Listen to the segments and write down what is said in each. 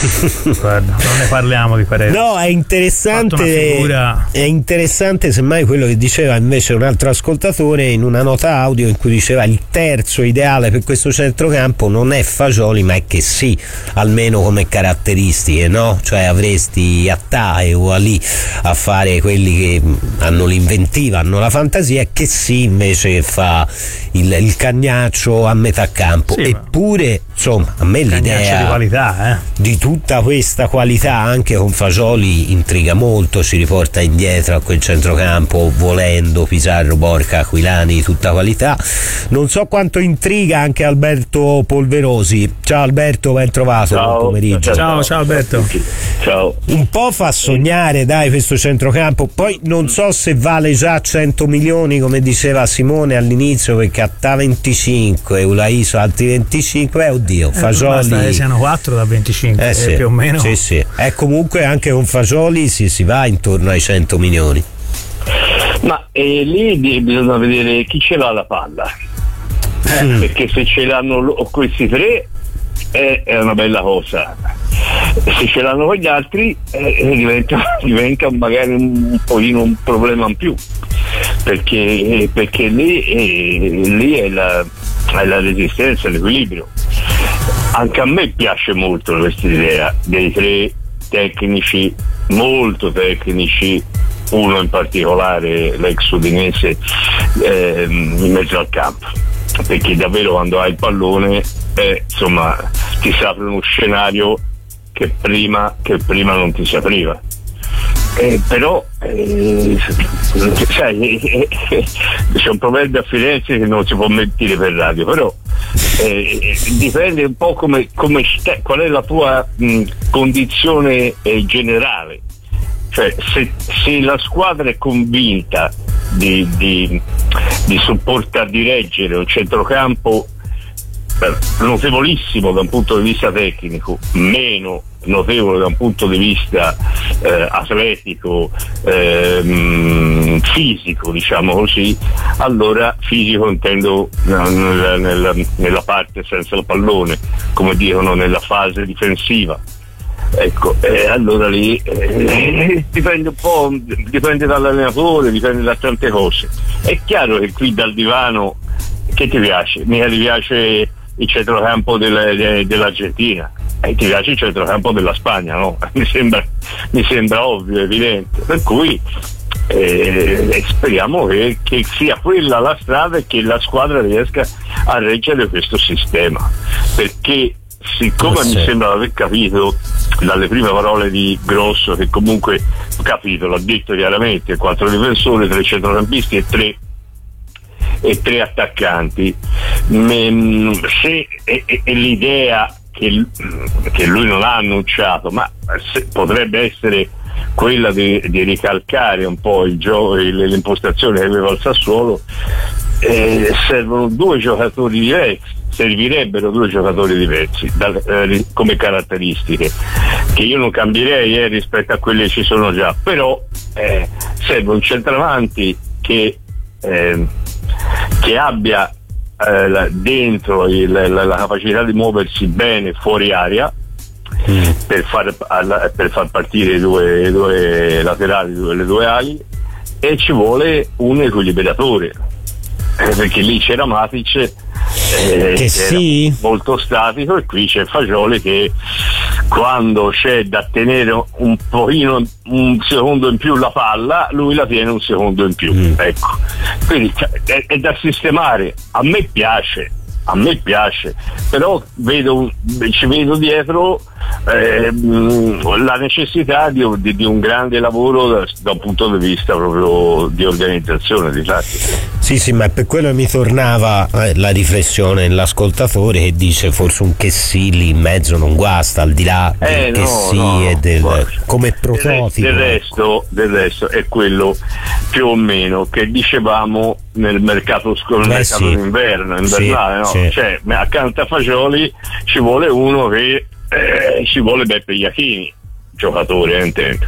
Guarda, non ne parliamo di Paredes. No, è interessante semmai quello che diceva invece un altro ascoltatore in una nota audio, in cui diceva il terzo ideale per questo centrocampo non è Fagioli ma è che sì, almeno come caratteristiche, no? Cioè avresti Attà e Ali a fare quelli che hanno l'inventiva, hanno la fantasia, e che sì invece che fa il cagnaccio a metà campo. Sì, eppure insomma a me l'idea di qualità, di tutta questa qualità anche con Fagioli intriga molto, ci riporta indietro a quel centrocampo volendo Pizarro, Borca, Aquilani, tutta qualità. Non so quanto intriga anche Alberto Polverosi. Ciao Alberto, ben trovato. Buon pomeriggio. Ciao Alberto. Ciao. Un po' fa sognare dai questo centrocampo, poi non so se vale già 100 milioni come diceva Simone all'inizio, perché Attà 25, Ulaiso altri 25, oddio, Fagioli basta che siano 4 da 25, sì, più o meno. Sì. Comunque anche con Fagioli si va intorno ai 100 milioni. Ma lì bisogna vedere chi ce l'ha la palla, perché se ce l'hanno questi tre è una bella cosa, se ce l'hanno con gli altri diventa magari un pochino un problema in più, perché lì è la resistenza, l'equilibrio. Anche a me piace molto questa idea dei tre tecnici, molto tecnici, uno in particolare l'ex udinese in mezzo al campo, perché davvero quando hai il pallone insomma ti si apre uno scenario che prima non ti si apriva. Però sai, c'è un proverbio a Firenze che non si può mentire per radio, però dipende un po' qual è la tua condizione generale. Cioè se la squadra è convinta di supportare, di reggere un centrocampo notevolissimo da un punto di vista tecnico, meno notevole da un punto di vista atletico, fisico, diciamo così, allora fisico intendo nella parte senza il pallone, come dicono nella fase difensiva. Ecco, allora lì dipende un po', dipende dall'allenatore, dipende da tante cose. È chiaro che qui dal divano che ti piace? Mica ti piace il centrocampo dell'Argentina, ti piace il centrocampo della Spagna, no? Mi sembra ovvio, evidente. Per cui speriamo che sia quella la strada e che la squadra riesca a reggere questo sistema, perché siccome mi sembra di aver capito dalle prime parole di Grosso, che comunque l'ha detto chiaramente, 4 difensori, 3 centrocampisti e 3 attaccanti, se è l'idea che lui non ha annunciato, ma potrebbe essere quella di ricalcare un po' il gioco, l'impostazione che aveva il Sassuolo, servono 2 giocatori diversi. Servirebbero 2 giocatori diversi come caratteristiche, che io non cambierei rispetto a quelle che ci sono già, però serve un centravanti che abbia dentro la capacità di muoversi bene fuori area per far partire i due laterali, le due ali, e ci vuole un equilibratore, perché lì c'era Matic che era molto statico, e qui c'è Fagioli che quando c'è da tenere un secondo in più la palla, lui la tiene un secondo in più. Ecco, quindi è da sistemare. A me piace, però ci vedo dietro la necessità di un grande lavoro da un punto di vista proprio di organizzazione, di tattica. Sì, ma per quello mi tornava la riflessione dell'ascoltatore che dice forse un che sì lì in mezzo non guasta, al di là del che sì e come prototipo. Del resto è quello più o meno che dicevamo nel mercato invernale, no? Sì. Cioè accanto a Fagioli ci vuole uno che ci vuole Beppe Iachini, giocatore, intendo,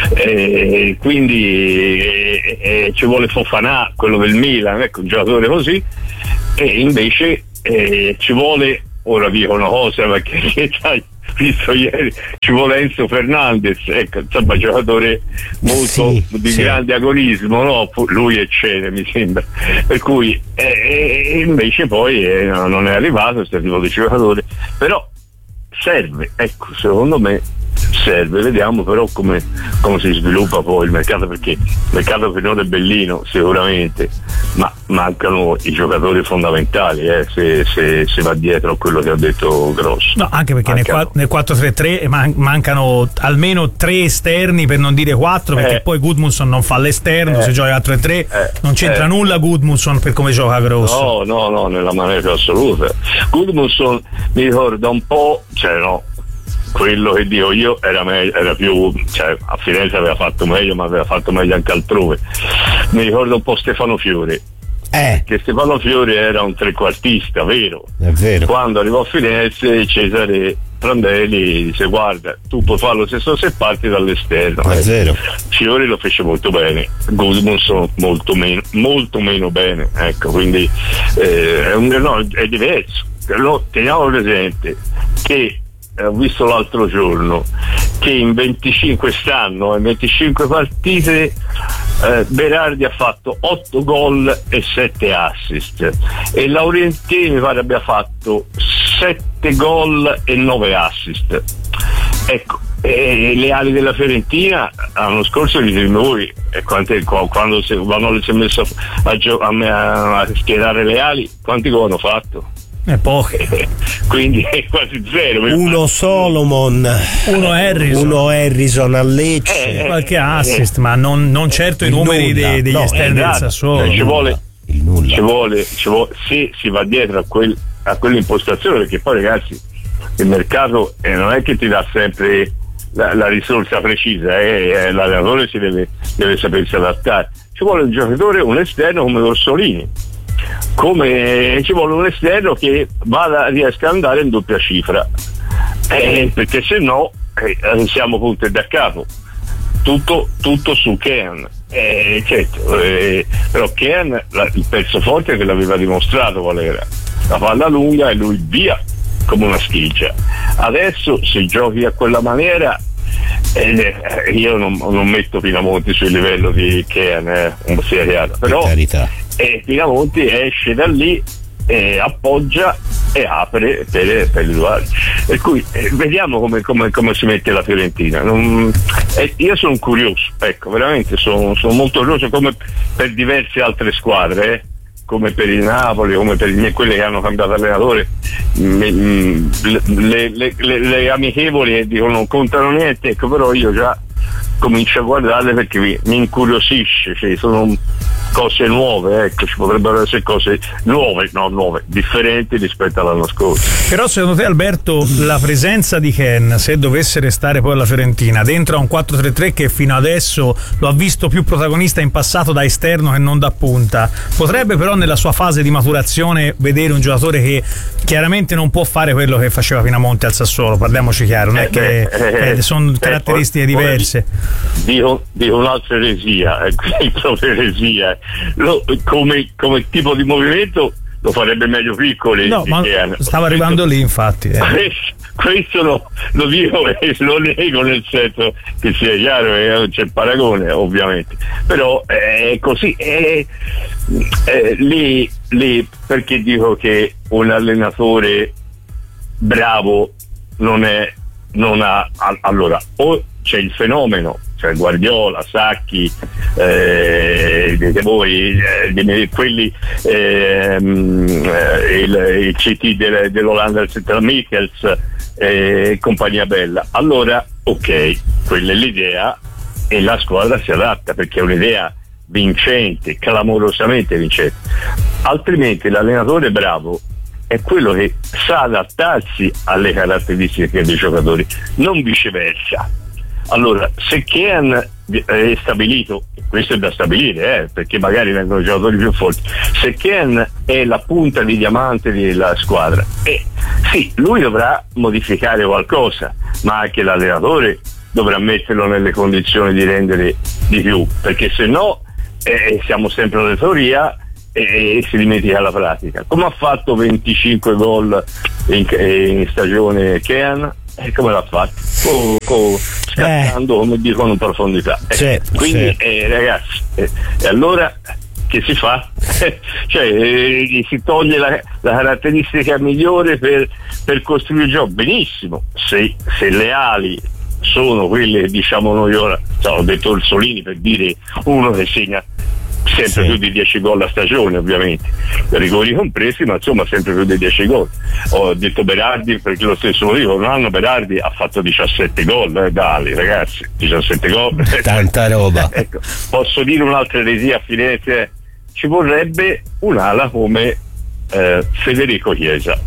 quindi ci vuole Fofana, quello del Milan, ecco, un giocatore così, e invece ci vuole, ora dicono cosa perché visto ieri ci vuole Enzo Fernandez, ecco, insomma, giocatore molto di grande agonismo, no? Lui e Cene, mi sembra, per cui invece poi non è arrivato questo tipo di giocatore, però serve, ecco, secondo me serve, vediamo però come si sviluppa poi il mercato, perché il mercato per noi è bellino sicuramente, ma mancano i giocatori fondamentali, se va dietro a quello che ha detto Grosso. No, anche perché nel 4-3-3 mancano almeno 3 esterni, per non dire 4, perché poi Gudmundsson non fa l'esterno, se gioca 4-3 non c'entra nulla Gudmundsson per come gioca Grosso. No, nella maniera assoluta. Gudmundsson mi ricorda un po', quello che dico io era più, a Firenze aveva fatto meglio, ma aveva fatto meglio anche altrove. Mi ricordo un po' Stefano Fiori, che Stefano Fiori era un trequartista, vero? È vero. Quando arrivò a Firenze Cesare Prandelli dice: guarda, tu puoi fare lo stesso se parti dall'esterno. È vero. Fiori lo fece molto bene, Gudmundsson molto meno bene, ecco, quindi è diverso. Teniamo presente che ho visto l'altro giorno che in 25 partite Berardi ha fatto 8 gol e 7 assist, e Laurentini mi pare abbia fatto 7 gol e 9 assist. Ecco, le ali della Fiorentina l'anno scorso dite voi quando si è messo a schierare le ali, quanti gol hanno fatto? Pochi. Quindi è quasi zero. Uno Solomon, uno Harrison a Lecce, qualche assist, ma non certo i numeri degli esterni del Sassuolo. Ci vuole se si va dietro a quell'impostazione, perché poi ragazzi il mercato non è che ti dà sempre la risorsa precisa, l'allenatore si deve sapersi adattare. Ci vuole un giocatore, un esterno come Orsolini, come ci vuole un esterno che riesca ad andare in doppia cifra, perché se no siamo punti da capo, tutto su Kean, certo, però Kean il pezzo forte che l'aveva dimostrato qual era, la palla lunga e lui via come una schiccia. Adesso se giochi a quella maniera, io non metto Pinamonti sul livello di Kean, sia chiaro, però Pinamonti esce da lì, appoggia e apre per il duale. Per cui vediamo come si mette la Fiorentina. Io sono curioso, ecco, veramente sono molto curioso, come per diverse altre squadre, come per il Napoli, come per quelle che hanno cambiato allenatore. Le amichevoli dicono non contano niente, ecco, però io già comincio a guardarle perché mi incuriosisce, sono cose nuove, ecco, ci potrebbero essere cose nuove, differenti rispetto all'anno scorso. Però secondo te, Alberto, la presenza di Kean, se dovesse restare poi alla Fiorentina dentro a un 4-3-3 che fino adesso lo ha visto più protagonista in passato da esterno che non da punta, potrebbe però nella sua fase di maturazione vedere un giocatore che chiaramente non può fare quello che faceva Pinamonti al Sassuolo, parliamo chiaro, non è che sono caratteristiche diverse. Dico un'altra eresia, eresia. Come tipo di movimento lo farebbe meglio piccoli. No, ma stava arrivando lì, infatti. Questo lo dico e lo nego, nel senso che sia chiaro che non c'è paragone, ovviamente. Però è così. Lì perché dico che un allenatore bravo non ha. Allora, o c'è il fenomeno, cioè Guardiola, Sacchi, quelli, il CT dell'Olanda del Central Michels, compagnia bella, allora ok, quella è l'idea e la squadra si adatta, perché è un'idea vincente, clamorosamente vincente. Altrimenti l'allenatore bravo è quello che sa adattarsi alle caratteristiche dei giocatori, non viceversa. Allora, se Kean è stabilito, questo è da stabilire, perché magari vengono giocatori più forti, se Kean è la punta di diamante della squadra, sì, lui dovrà modificare qualcosa, ma anche l'allenatore dovrà metterlo nelle condizioni di rendere di più, perché se no siamo sempre nella teoria e si dimentica la pratica. Come ha fatto 25 gol in stagione Kean? come l'ha fatto? Scattando, come dicono, in profondità. Quindi ragazzi, e allora che si fa? Cioè si toglie la caratteristica migliore per costruire il gioco. Benissimo, se le ali sono quelle che diciamo noi ora, ho detto il Solini per dire uno che segna sempre più di 10 gol a stagione, ovviamente, rigori compresi, ma insomma sempre più di 10 gol. Ho detto Berardi perché lo stesso lo dico, un anno Berardi ha fatto 17 gol, dai ragazzi, 17 gol. Tanta roba. Ecco, posso dire un'altra eresia a Firenze? Ci vorrebbe un'ala come Federico Chiesa.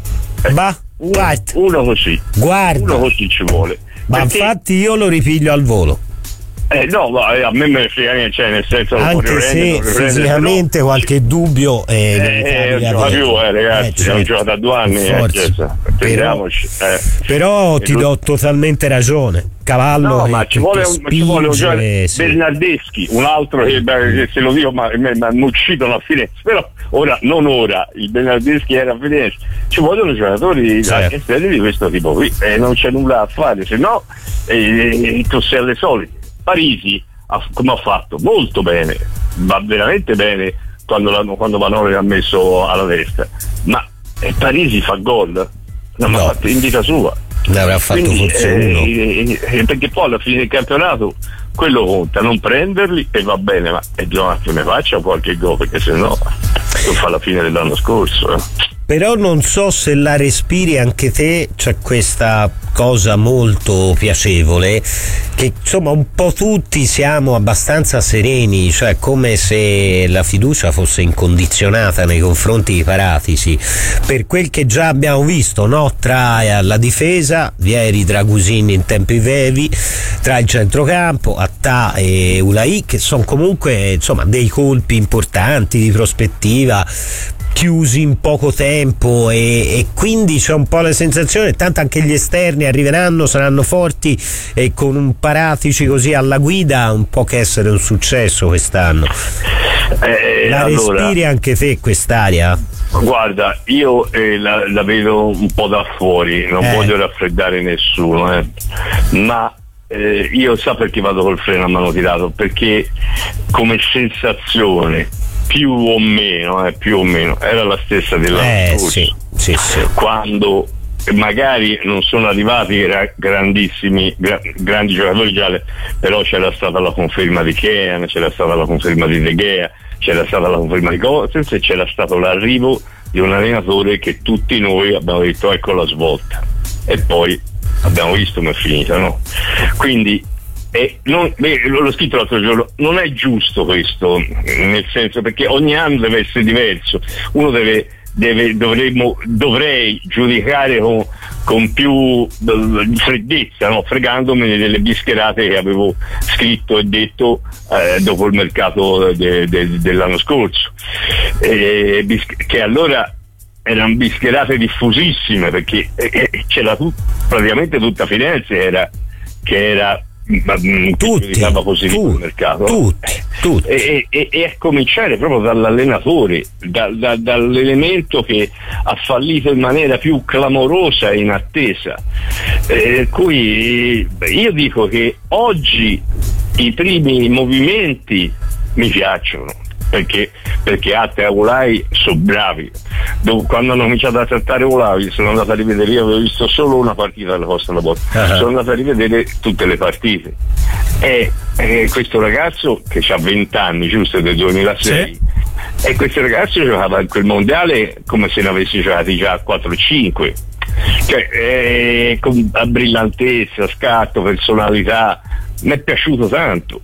Uno così. Uno così ci vuole. Ma perché, infatti io lo ripiglio al volo. No, a me me ne frega niente, cioè nel senso anche se fisicamente però, qualche dubbio non gioca più, ragazzi, non gioca da 2 anni, però ti do totalmente ragione. Cavallo, ma ci vuole un giocatore, Bernardeschi, un altro che se lo dico ma mi uccidono a Firenze, però ora il Bernardeschi era a Firenze, ci vogliono giocatori esterni di questo tipo qui, non c'è nulla a fare, se no tu sei alle solite. Parisi come ha fatto? Molto bene, va veramente bene quando Vanoli l'ha messo alla destra, ma Parisi fa gol? Non ha fatto in vita sua. Ne avrà fatto forse uno. Perché poi alla fine del campionato quello conta, non prenderli e va bene, ma bisogna che ne faccia qualche gol, perché se no non fa la fine dell'anno scorso. Però non so se la respiri anche te, c'è questa cosa molto piacevole che insomma un po' tutti siamo abbastanza sereni, cioè come se la fiducia fosse incondizionata nei confronti di Paratisi, per quel che già abbiamo visto, no? Tra la difesa, Vieri, Dragusini in tempi brevi, tra il centrocampo, Attà e Ulai, che sono comunque insomma dei colpi importanti di prospettiva, chiusi in poco tempo, e quindi c'è un po' la sensazione, tanto anche gli esterni arriveranno, saranno forti, e con un Paratici così alla guida un po' che essere un successo quest'anno. La respiri anche te quest'aria? Guarda, io la vedo un po' da fuori, non voglio raffreddare nessuno, ma io so perché vado col freno a mano tirato, perché come sensazione più o meno era la stessa dell'anno scorso, sì. Quando magari non sono arrivati grandi giocatori già, però c'era stata la conferma di Kean, c'era stata la conferma di De Gea, c'era stata la conferma di Gosens, e c'era stato l'arrivo di un allenatore che tutti noi abbiamo detto ecco la svolta, e poi abbiamo visto come è finita, no? Quindi l'ho scritto l'altro giorno, non è giusto questo, nel senso, perché ogni anno deve essere diverso, uno dovrei giudicare con più freddezza, no? Fregandomi delle bischerate che avevo scritto e detto dopo il mercato dell'anno scorso, che allora erano bischerate diffusissime, perché c'era praticamente tutta Firenze che era tutti positivo il mercato, tutti. E a cominciare proprio dall'allenatore, dall'elemento che ha fallito in maniera più clamorosa e inattesa, cui io dico che oggi i primi movimenti mi piacciono, perché Atta e Ulai sono bravi. Quando hanno cominciato a trattare Ulai sono andato a rivedere, io avevo visto solo una partita della Costa della Botta, sono andato a rivedere tutte le partite, e questo ragazzo che ha 20 anni, giusto, del 2006, e questo ragazzo giocava in quel mondiale come se ne avesse giocati già 4-5, cioè con brillantezza, scatto, personalità, mi è piaciuto tanto.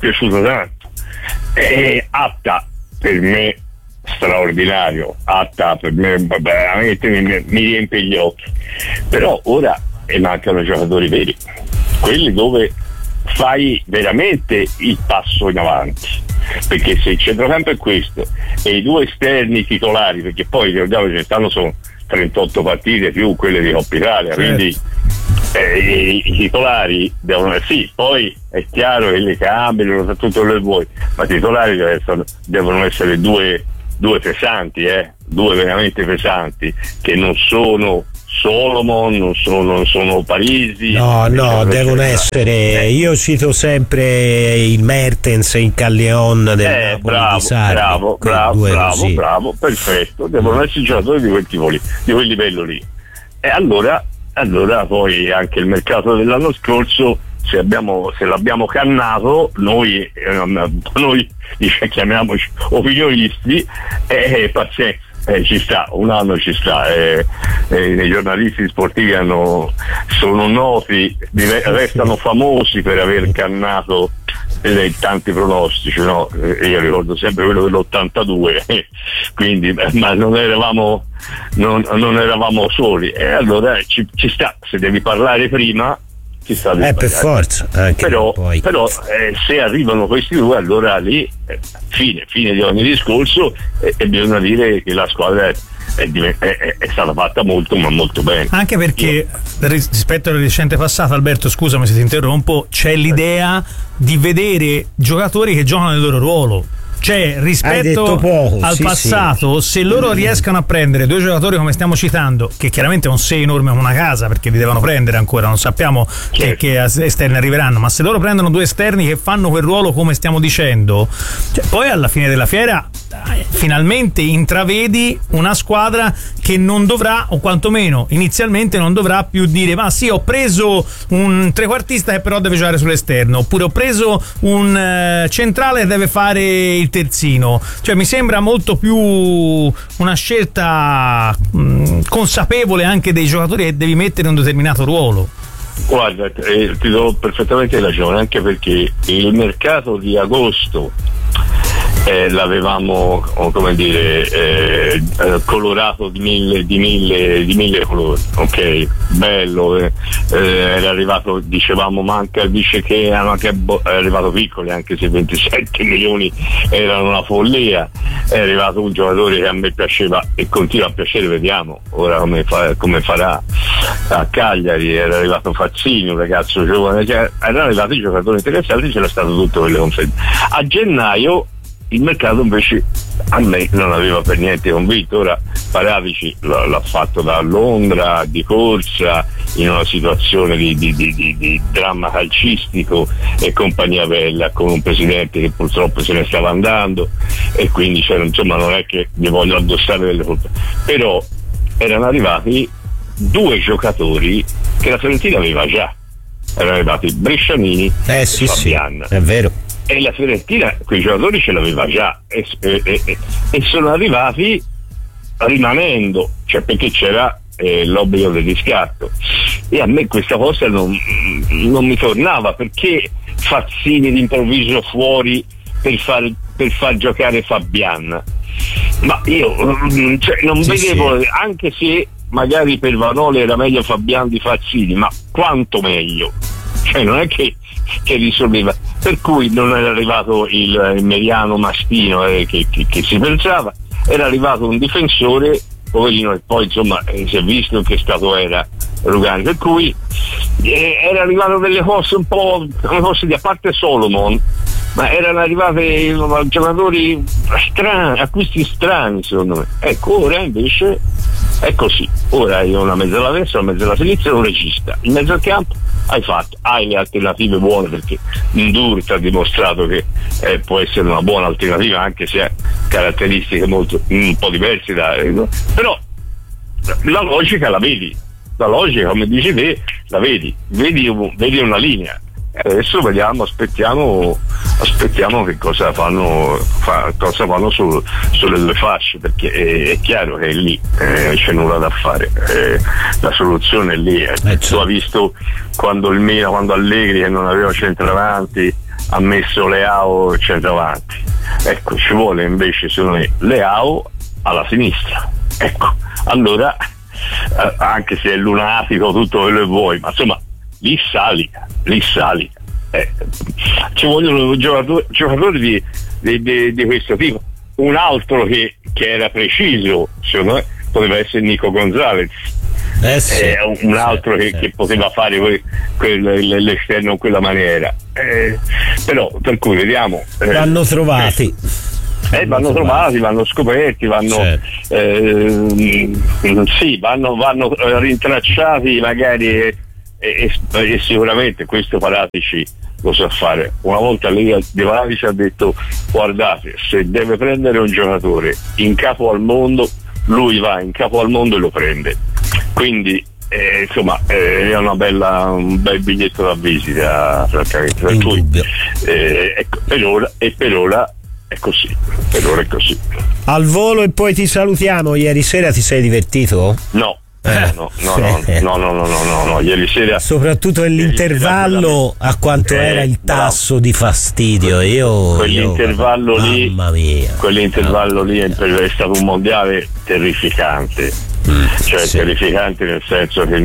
Atta per me straordinario, Atta per me veramente mi riempie gli occhi, però ora mancano giocatori veri, quelli dove fai veramente il passo in avanti, perché se il centrocampo è questo e i 2 esterni titolari, perché poi ricordiamoci quest'anno sono 38 partite più quelle di Coppa Italia, quindi i titolari devono, poi è chiaro che le cambiano tutto quello che vuoi, ma i titolari devono essere due pesanti, 2 veramente pesanti, che non sono Solomon, non sono Parisi. No, devono essere. Io cito sempre il Mertens, il Calleon del Napoli di Sarri. Bravo, perfetto. Devono essere giocatori di quel tipo lì, di quel livello lì. E allora poi anche il mercato dell'anno scorso, se l'abbiamo cannato, noi chiamiamoci opinionisti, pazienza. Ci sta, un anno ci sta, i giornalisti sportivi sono noti, restano famosi per aver cannato tanti pronostici, no? Io ricordo sempre quello dell'82, quindi ma non eravamo soli, e allora ci sta, se devi parlare prima ci sta per forza, anche però se arrivano questi due, allora lì fine di ogni discorso, e bisogna dire che la squadra è stata fatta molto ma molto bene, anche perché rispetto al recente passato, Alberto, scusami se ti interrompo, c'è l'idea di vedere giocatori che giocano nel loro ruolo. Cioè, rispetto al passato, se loro riescano a prendere due giocatori come stiamo citando, che chiaramente è un se enorme come una casa, perché li devono prendere ancora, non sappiamo che esterni arriveranno, ma se loro prendono due esterni che fanno quel ruolo come stiamo dicendo, poi alla fine della fiera finalmente intravedi una squadra che non dovrà, o quantomeno inizialmente non dovrà più dire: ma sì, ho preso un trequartista che però deve giocare sull'esterno, oppure ho preso un centrale che deve fare il terzino. Cioè, mi sembra molto più una scelta consapevole anche dei giocatori che devi mettere in un determinato ruolo. Guarda, ti do perfettamente ragione, anche perché il mercato di agosto l'avevamo, come dire, colorato di mille colori, ok, bello, era arrivato, dicevamo, manca il vice che è arrivato piccoli, anche se 27 milioni erano una follia, è arrivato un giocatore che a me piaceva e continua a piacere, vediamo ora come farà a Cagliari. Era arrivato Fazzini, un ragazzo giovane, erano arrivati i giocatori interessanti, c'era stato tutto quelle conferme. A gennaio il mercato invece a me non aveva per niente convinto. Ora Paratici l'ha fatto da Londra di corsa, in una situazione di dramma calcistico e compagnia bella, con un presidente che purtroppo se ne stava andando, e quindi insomma non è che mi voglio addossare delle colpe, però erano arrivati due giocatori che la Fiorentina aveva già, erano arrivati Brescianini e Fabian. È vero. E la Fiorentina quei giocatori ce l'aveva già, e sono arrivati rimanendo, cioè perché c'era l'obbligo del riscatto, e a me questa cosa non mi tornava, perché Fazzini d'improvviso fuori per far giocare Fabian. Ma io non vedevo, anche se magari per Vanoli era meglio Fabian di Fazzini, ma quanto meglio, cioè non è che risolveva, per cui non era arrivato il mediano Mastino che si pensava, era arrivato un difensore poverino, e poi insomma si è visto in che stato era Rugani, per cui era arrivato delle cose un po', come cose di, a parte Solomon, ma erano arrivati giocatori strani, acquisti strani secondo me. Ecco, ora invece è così, ora hai una mezza alla destra, una mezza alla sinistra e un regista in mezzo al campo. Hai le alternative buone, perché Ndurta ha dimostrato che può essere una buona alternativa, anche se ha caratteristiche un po' diverse però la logica la vedi, la logica, come dici te, la vedi una linea. Adesso vediamo, aspettiamo che cosa fanno sulle due fasce, perché è chiaro che lì c'è nulla da fare, la soluzione è lì. Tu hai visto quando il Milan, quando Allegri, che non aveva centravanti, ha messo Leao centravanti. Ecco, ci vuole invece secondo me Leao alla sinistra. Ecco, allora anche se è lunatico tutto quello che vuoi, ma insomma lì salica. Ci vogliono giocatori di questo tipo. Un altro che era preciso, secondo me, poteva essere Nico Gonzalez, un altro che poteva fare l'esterno in quella maniera, però per cui vediamo, l'hanno trovati. vanno trovati, vanno scoperti, vanno vanno rintracciati magari e sicuramente questo Paratici lo sa fare. Una volta Lega De Paratici ha detto: guardate, se deve prendere un giocatore in capo al mondo, lui va in capo al mondo e lo prende. Quindi insomma è un bel biglietto da visita, francamente. Per cui per ora è così. Al volo e poi ti salutiamo. Ieri sera ti sei divertito? No, ieri sera, soprattutto nell'intervallo, a quanto era il tasso di fastidio. Quell'intervallo lì è stato un mondiale terrificante, terrificante nel senso che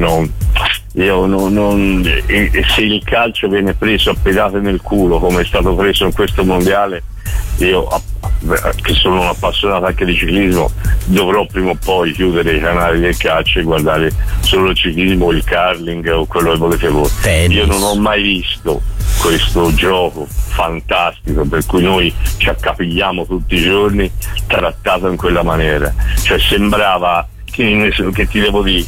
se il calcio viene preso a pedate nel culo come è stato preso in questo mondiale, io che sono un appassionato anche di ciclismo dovrò prima o poi chiudere i canali del calcio e guardare solo il ciclismo, il curling o quello che volete voi. Io non ho mai visto questo gioco fantastico per cui noi ci accapigliamo tutti i giorni trattato in quella maniera, cioè sembrava che ti devo dire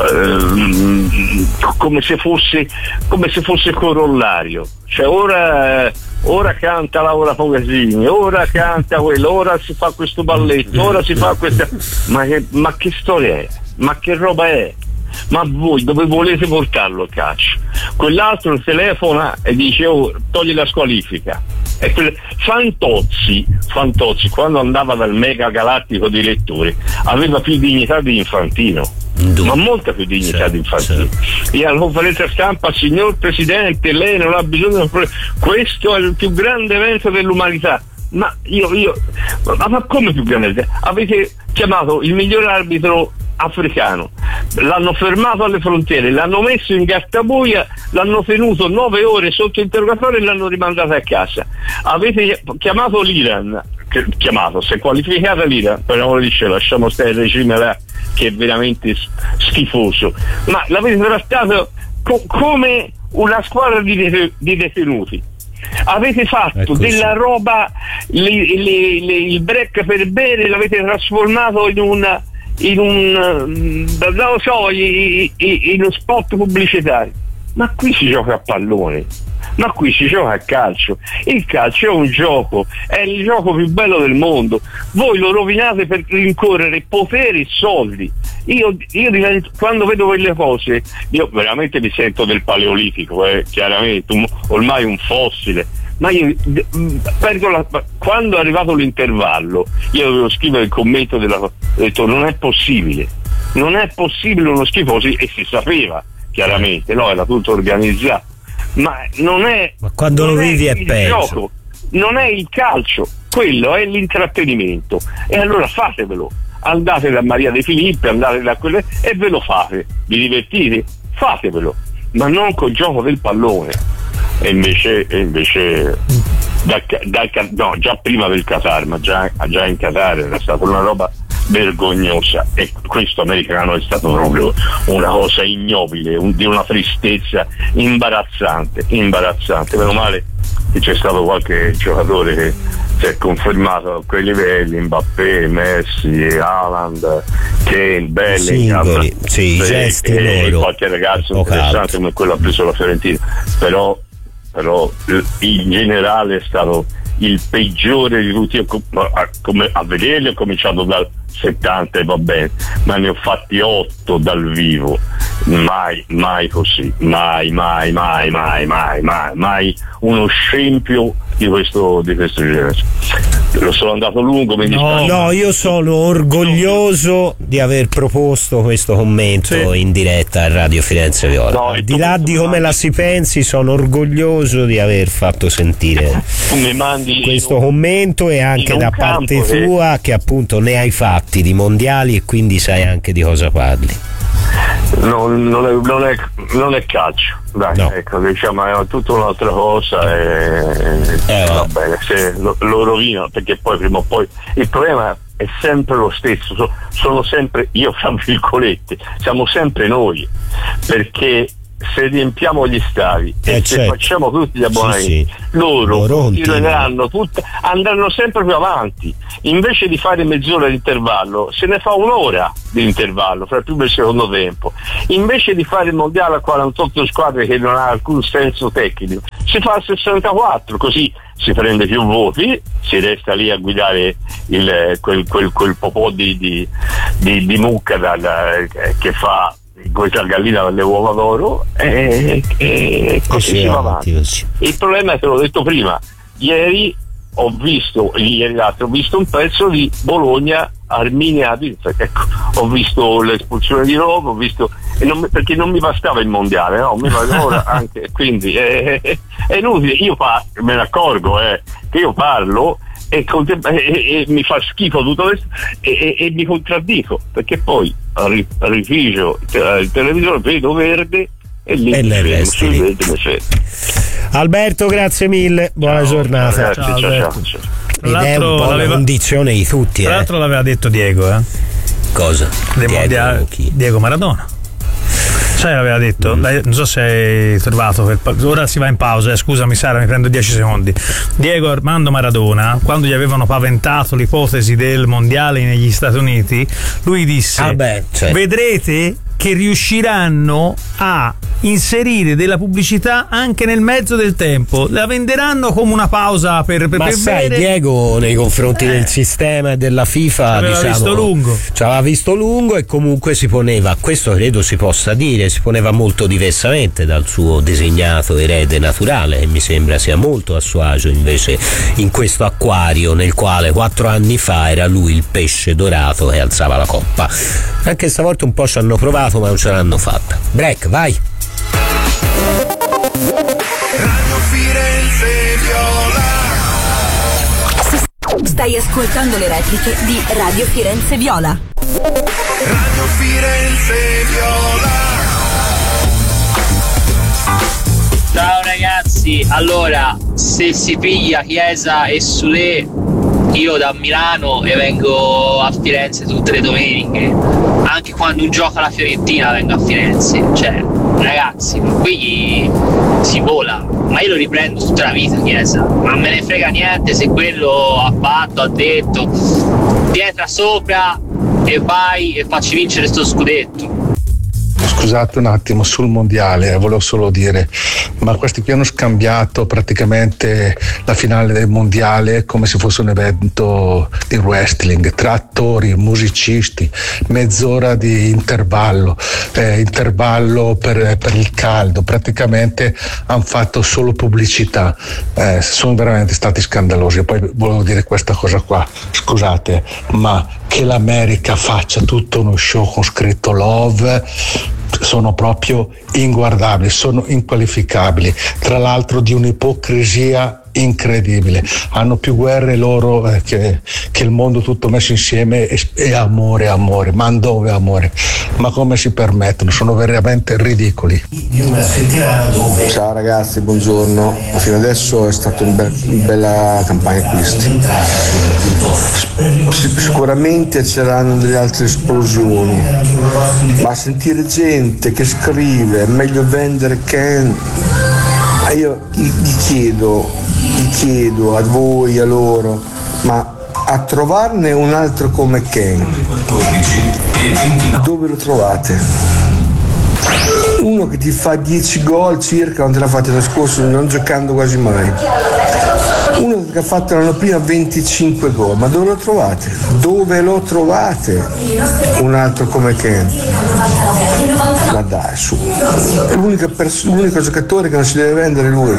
come se fosse corollario, cioè ora canta Laura Pogasini, ora canta quello, ora si fa questo balletto, ora si fa questa, ma che storia è? Ma che roba è? Ma voi dove volete portarlo il calcio? Quell'altro telefona e dice: oh, togli la squalifica. E Fantozzi quando andava dal mega galattico direttore aveva più dignità di Infantino, ma molta più dignità di Infantino. E alla conferenza stampa: signor Presidente, lei non ha bisogno, questo è il più grande evento dell'umanità. Ma ma come più grande? Avete chiamato il miglior arbitro africano, l'hanno fermato alle frontiere, l'hanno messo in gattabuia, l'hanno tenuto 9 ore sotto interrogatorio e l'hanno rimandato a casa. Avete chiamato l'Iran, si è qualificata l'Iran, per amore di cielo, lasciamo stare il regime là che è veramente schifoso, ma l'avete trattato come una squadra di detenuti. Avete fatto della roba, il break per bere l'avete trasformato in uno spot pubblicitario. Ma qui si gioca a pallone, ma qui si gioca a calcio. Il calcio è un gioco, è il gioco più bello del mondo. Voi lo rovinate per rincorrere potere e soldi. Io quando vedo quelle cose, io veramente mi sento del Paleolitico, chiaramente ormai un fossile. Ma io quando è arrivato l'intervallo, io dovevo scrivere il commento ho detto: non è possibile uno schifo così, e si sapeva chiaramente, no, era tutto organizzato, ma non è, ma quando lo vivi è peggio. Gioco, non è il calcio, quello è l'intrattenimento, e allora fatevelo, andate da Maria De Filippi, andate da quelle e ve lo fate, vi divertite, fatevelo, ma non col gioco del pallone. E invece già prima del Qatar, ma già in Qatar era stata una roba vergognosa, e questo americano è stato proprio una cosa ignobile, di una tristezza imbarazzante. Meno male che c'è stato qualche giocatore che si è confermato a quei livelli: Mbappé, Messi, Haaland, Kane, Bellingham, i gesti e qualche ragazzo interessante come quello ha preso la Fiorentina, però in generale è stato il peggiore di tutti. Come a vederli ho cominciato dal 70 e va bene, ma ne ho fatti 8 dal vivo, mai così, mai uno scempio di questo genere. Lo sono andato lungo, mi dispiace. No, io sono orgoglioso di aver proposto questo commento in diretta a Radio Firenze Viola. Al di là di come la si pensi, sono orgoglioso di aver fatto sentire questo commento, e anche da parte tua che appunto ne hai fatti di mondiali e quindi sai anche di cosa parli. Non è calcio, dai, no. Ecco, diciamo, è tutta un'altra cosa, e va bene, se lo rovina, perché poi prima o poi il problema è sempre lo stesso, sono sempre, io fra virgolette, siamo sempre noi, perché se riempiamo gli stadi e se facciamo tutti gli abbonamenti, loro continueranno andranno sempre più avanti. Invece di fare mezz'ora di intervallo, se ne fa un'ora di intervallo fra il primo e il secondo tempo. Invece di fare il mondiale a 48 squadre, che non ha alcun senso tecnico, si fa a 64, così si prende più voti, si resta lì a guidare quel popò di mucca che fa questa gallina dalle uova d'oro, e così si va avanti. Il problema è che l'ho detto prima, ieri l'altro ho visto un pezzo di Bologna Arminia, ecco, ho visto l'espulsione di Roma, perché non mi bastava il mondiale, no? Ora anche, quindi è inutile, io me ne accorgo che io parlo e mi fa schifo tutto questo e mi contraddico, perché poi rifugio il televisore, vedo verde e lì Alberto, grazie mille, buona giornata. Ciao. Ed è un po' la condizione di tutti. Tra l'altro l'aveva detto Diego. Cosa? Diego Maradona. Sai, l'aveva detto, non so se hai trovato, ora si va in pausa, scusami Sara, mi prendo 10 secondi. Diego Armando Maradona, quando gli avevano paventato l'ipotesi del mondiale negli Stati Uniti, lui disse: vedrete che riusciranno a inserire della pubblicità anche nel mezzo del tempo, la venderanno come una pausa per sai, bere. Diego nei confronti del sistema e della FIFA aveva visto lungo e comunque si poneva, questo credo si possa dire, si poneva molto diversamente dal suo designato erede naturale, e mi sembra sia molto a suo agio invece in questo acquario nel quale 4 anni fa era lui il pesce dorato che alzava la coppa. Anche stavolta un po' ci hanno provato ma non ce l'hanno fatta. Break, vai. Radio Firenze Viola. Stai ascoltando le repliche di Radio Firenze Viola. Radio Firenze Viola. Ciao ragazzi, allora se si piglia Chiesa e Sule, io da Milano e vengo a Firenze tutte le domeniche, anche quando gioca la Fiorentina vengo a Firenze, cioè ragazzi, qui si vola, ma io lo riprendo tutta la vita Chiesa, non me ne frega niente se quello ha fatto, ha detto, pietra sopra e vai e facci vincere sto scudetto. Scusate un attimo, sul mondiale volevo solo dire, ma questi qui hanno scambiato praticamente la finale del mondiale come se fosse un evento di wrestling, tra attori, musicisti, mezz'ora di intervallo per il caldo, praticamente hanno fatto solo pubblicità, sono veramente stati scandalosi. E poi volevo dire questa cosa qua, scusate, ma che l'America faccia tutto uno show con scritto love, sono proprio inguardabili, sono inqualificabili, tra l'altro di un'ipocrisia incredibile. Hanno più guerre loro che il mondo tutto messo insieme, e amore, ma dove amore? Ma come si permettono? Sono veramente ridicoli. Ciao ragazzi, buongiorno. Fino adesso è stata una bella campagna acquisti. Sicuramente c'erano delle altre esplosioni, ma sentire gente che scrive è meglio vendere Ken. Io gli chiedo a voi, a loro, ma a trovarne un altro come Ken, dove lo trovate? Uno che ti fa 10 gol circa, non te l'ha fatto l'anno scorso, non giocando quasi mai. Uno che ha fatto l'anno prima 25 gol, ma dove lo trovate? Dove lo trovate? Un altro come Ken? Ma dai, su. L'unico giocatore che non si deve vendere lui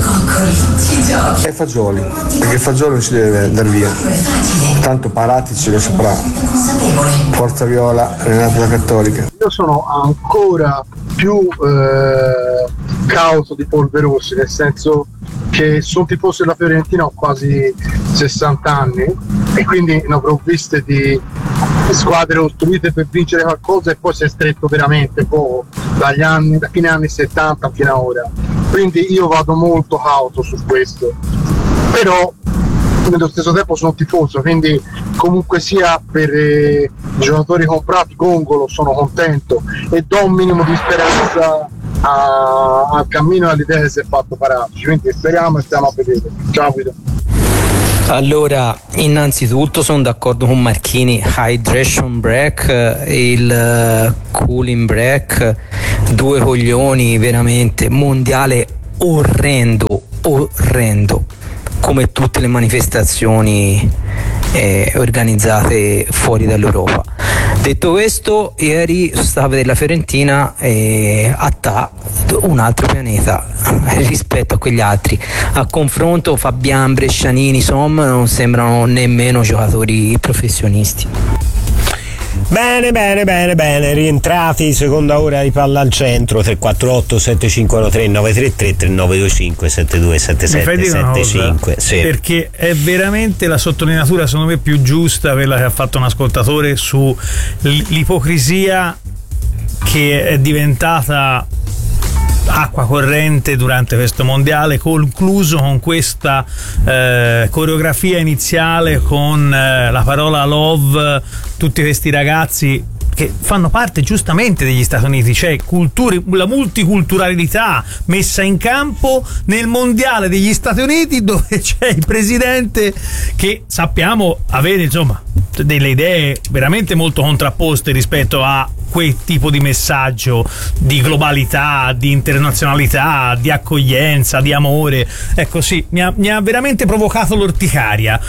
è Fagioli, perché Fagioli non si deve vendere via. Tanto Paratici lo saprà. Forza Viola, Renato la Cattolica. Io sono ancora più cauto di Polverosi, nel senso che sono tifoso della Fiorentina, ho quasi 60 anni e quindi ne avrò viste di squadre costruite per vincere qualcosa e poi si è stretto veramente poco da fine anni 70 fino a ora, quindi io vado molto cauto su questo, però nello stesso tempo sono tifoso, quindi comunque sia per i giocatori comprati Gongolo sono contento e do un minimo di speranza al cammino all'idea si è fatto pararci, quindi speriamo e stiamo a vedere. Ciao Guido. Allora, innanzitutto sono d'accordo con Marchini, hydration break, il cooling break, due coglioni, veramente, mondiale orrendo, come tutte le manifestazioni organizzate fuori dall'Europa. Detto questo, ieri sono stato a vedere la Fiorentina un altro pianeta rispetto a quegli altri. A confronto Fabian, Brescianini, non sembrano nemmeno giocatori professionisti. Bene, rientrati, seconda ora di Palla al Centro, 348 7513 933 3925 727775. Sì. Perché è veramente la sottolineatura secondo me più giusta quella che ha fatto un ascoltatore su l'ipocrisia che è diventata acqua corrente durante questo mondiale, concluso con questa coreografia iniziale con la parola love, tutti questi ragazzi che fanno parte giustamente degli Stati Uniti, cioè la multiculturalità messa in campo nel mondiale degli Stati Uniti, dove c'è il presidente che sappiamo avere insomma delle idee veramente molto contrapposte rispetto a quel tipo di messaggio di globalità, di internazionalità, di accoglienza, di amore. Ecco, sì, mi ha veramente provocato l'orticaria,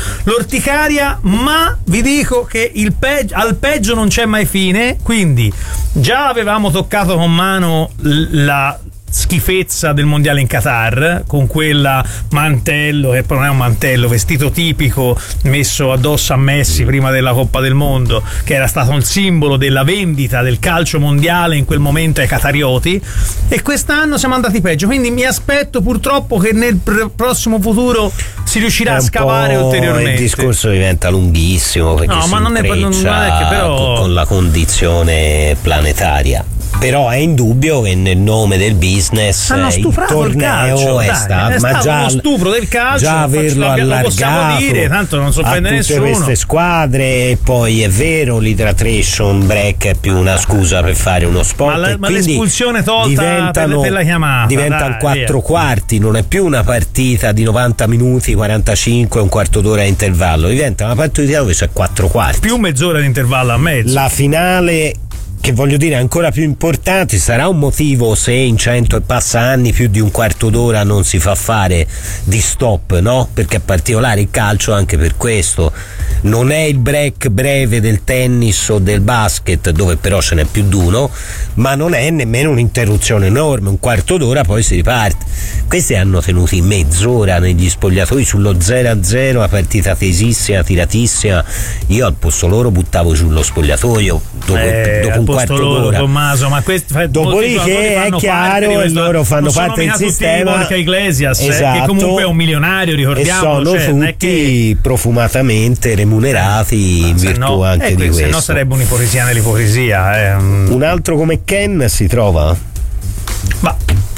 ma vi dico che al peggio non c'è mai fine, quindi già avevamo toccato con mano la schifezza del mondiale in Qatar, con quella mantello, che non è un mantello, vestito tipico messo addosso a Messi prima della Coppa del Mondo, che era stato il simbolo della vendita del calcio mondiale in quel momento ai qatarioti, e quest'anno siamo andati peggio, quindi mi aspetto purtroppo che nel prossimo futuro si riuscirà a scavare ulteriormente. Il discorso diventa lunghissimo, perché no, ma non è che però con la condizione planetaria. Però è indubbio che nel nome del business il torneo è stato uno stupro del calcio, già averlo allargato, lo possiamo dire, tanto non si offende nessuno, tutte queste squadre. E poi è vero, l'hydration break è più una scusa per fare uno sport, ma l'espulsione tolta per la chiamata diventano 4 quarti, non è più una partita di 90 minuti, 45, un quarto d'ora di intervallo, diventa una partita dove c'è 4 quarti più mezz'ora di intervallo a mezzo. La finale, che voglio dire ancora più importante, sarà un motivo se in 100 e passa anni più di un quarto d'ora non si fa fare di stop, no? Perché è particolare il calcio anche per questo. Non è il break breve del tennis o del basket, dove però ce n'è più di uno, ma non è nemmeno un'interruzione enorme, un quarto d'ora poi si riparte. Questi hanno tenuti mezz'ora negli spogliatoi sullo 0-0, la partita tesissima, tiratissima. Io al posto loro buttavo giù lo spogliatoio dopo un quarto d'ora. Tommaso, ma dopodiché è chiaro, e loro fanno parte del sistema. Borja Iglesias, esatto, che comunque è un milionario, ricordiamo, e sono tutti profumatamente remunerati in virtù anche di questo. Se no sarebbe un'ipocrisia nell'ipocrisia. Un altro come Ken si trova? Ma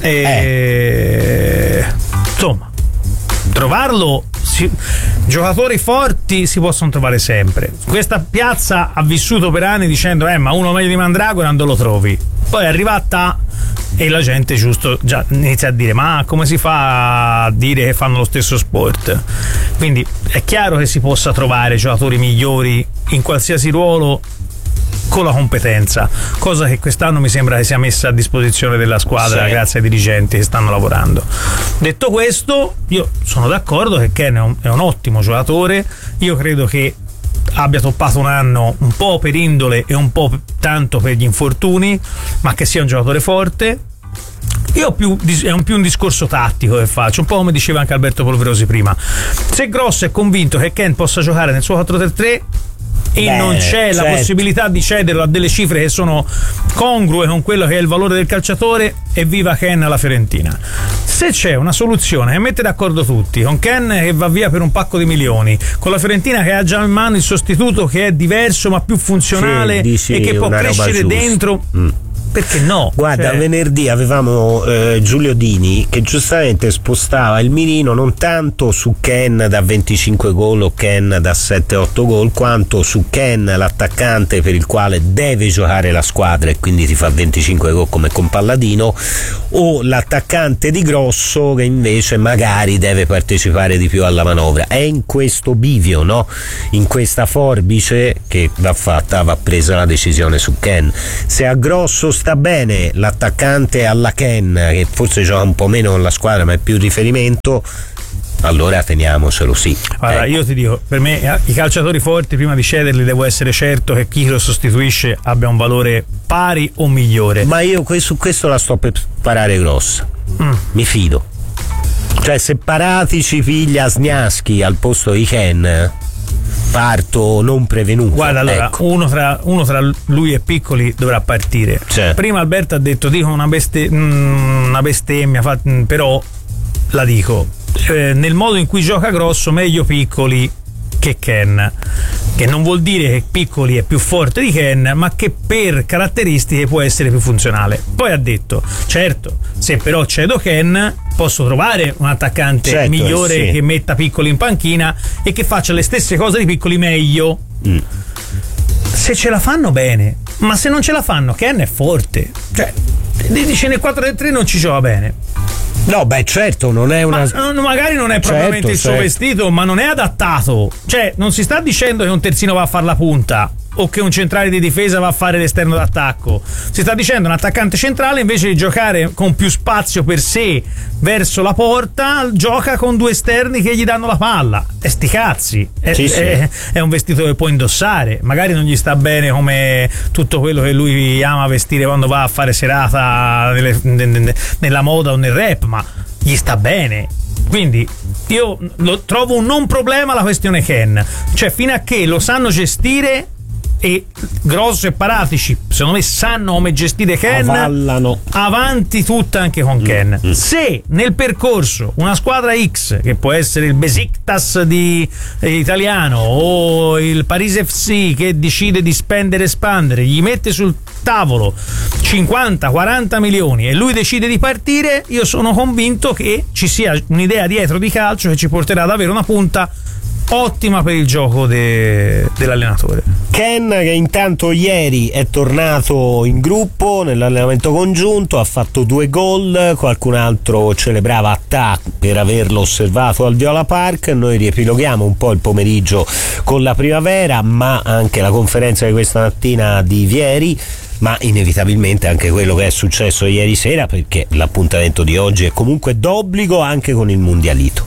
insomma, trovarlo, giocatori forti si possono trovare sempre. Questa piazza ha vissuto per anni dicendo ma uno meglio di Mandragora non lo trovi, poi è arrivata e la gente giusto già inizia a dire ma come si fa a dire che fanno lo stesso sport? Quindi è chiaro che si possa trovare giocatori migliori in qualsiasi ruolo con la competenza, cosa che quest'anno mi sembra che sia messa a disposizione della squadra, sì, grazie ai dirigenti che stanno lavorando. Detto questo, io sono d'accordo che Ken è un ottimo giocatore. Io credo che abbia toppato un anno un po' per indole e un po' tanto per gli infortuni, ma che sia un giocatore forte. Io è un discorso tattico che faccio, un po' come diceva anche Alberto Polverosi prima. Se Grosso è convinto che Ken possa giocare nel suo 4-3-3 e non c'è la possibilità di cederlo a delle cifre che sono congrue con quello che è il valore del calciatore, evviva Ken alla Fiorentina. Se c'è una soluzione che mette d'accordo tutti, con Ken che va via per un pacco di milioni, con la Fiorentina che ha già in mano il sostituto che è diverso ma più funzionale, e che può crescere dentro, perché no? Guarda, venerdì avevamo Giulio Dini che giustamente spostava il mirino non tanto su Ken da 25 gol o Ken da 7-8 gol, quanto su Ken, l'attaccante per il quale deve giocare la squadra e quindi ti fa 25 gol come con Palladino, o l'attaccante di Grosso che invece magari deve partecipare di più alla manovra. È in questo bivio, no? In questa forbice che va presa la decisione su Ken. Se a Grosso sta bene l'attaccante alla Ken, che forse gioca un po' meno con la squadra ma è più riferimento, allora teniamocelo, sì. Guarda, io ti dico, per me i calciatori forti prima di cederli devo essere certo che chi lo sostituisce abbia un valore pari o migliore. Ma io su questo la sto per sparare grossa. Mi fido. Cioè, se Paratici piglia Sniaschi al posto di Ken, parto non prevenuto. Guarda, allora, ecco. uno tra lui e Piccoli dovrà partire. Prima Alberto ha detto dico una bestemmia, però la dico, nel modo in cui gioca Grosso meglio Piccoli che Ken, che non vuol dire che Piccoli è più forte di Ken, ma che per caratteristiche può essere più funzionale. Poi ha detto, certo, se però cedo Ken posso trovare un attaccante migliore che metta Piccoli in panchina e che faccia le stesse cose di Piccoli meglio. Se ce la fanno bene, ma se non ce la fanno, Ken è forte, cioè dice nel 4-3 non ci gioca bene. No, beh, certo, non è una. Magari non è propriamente il suo vestito, ma non è adattato. Cioè, non si sta dicendo che un terzino va a fare la punta o che un centrale di difesa va a fare l'esterno d'attacco. Si sta dicendo un attaccante centrale invece di giocare con più spazio per sé verso la porta, gioca con due esterni che gli danno la palla. E sti cazzi. È un vestito che può indossare. Magari non gli sta bene come tutto quello che lui ama vestire quando va a fare serata nella moda o nel rap, ma gli sta bene. Quindi io lo trovo un non problema la questione Ken. Cioè, fino a che lo sanno gestire, e Grosso e Paratici secondo me sanno come gestire Ken, avallano avanti tutta anche con Ken. Se nel percorso una squadra X, che può essere il Besiktas italiano o il Paris FC, che decide di spendere e espandere, gli mette sul tavolo 50-40 milioni e lui decide di partire, io sono convinto che ci sia un'idea dietro di calcio che ci porterà ad avere una punta ottima per il gioco dell'allenatore. Ken, che intanto ieri è tornato in gruppo nell'allenamento congiunto, ha fatto 2 gol, qualcun altro celebrava Attack per averlo osservato al Viola Park. Noi riepiloghiamo un po' il pomeriggio con la primavera, ma anche la conferenza di questa mattina di Vieri, ma inevitabilmente anche quello che è successo ieri sera, perché l'appuntamento di oggi è comunque d'obbligo anche con il Mundialito.